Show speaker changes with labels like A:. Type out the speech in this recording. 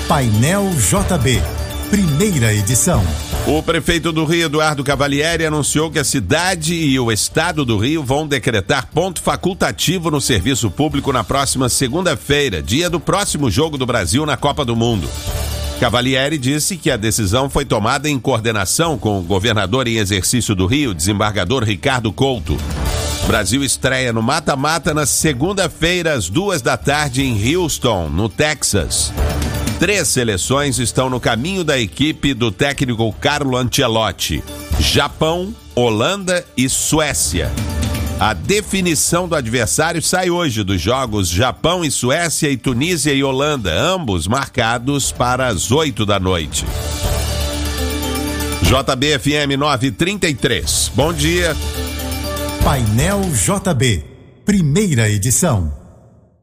A: Painel JB, primeira edição.
B: O prefeito do Rio, Eduardo Cavalieri, anunciou que a cidade e o estado do Rio vão decretar ponto facultativo no serviço público na próxima segunda-feira, dia do próximo jogo do Brasil na Copa do Mundo. Cavalieri disse que a decisão foi tomada em coordenação com o governador em exercício do Rio, desembargador Ricardo Couto. O Brasil estreia no mata-mata na segunda-feira, às 14h, em Houston, no Texas. 3 seleções estão no caminho da equipe do técnico Carlo Ancelotti: Japão, Holanda e Suécia. A definição do adversário sai hoje dos jogos Japão e Suécia e Tunísia e Holanda, ambos marcados para as 20h. JB-FM 933. Bom dia.
A: Painel JB, primeira edição.